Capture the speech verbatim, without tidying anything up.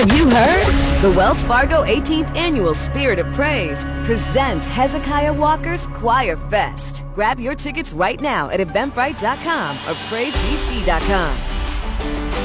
Have you heard? The Wells Fargo eighteenth Annual Spirit of Praise presents Hezekiah Walker's Choir Fest. Grab your tickets right now at eventbrite dot com or praise b c dot com.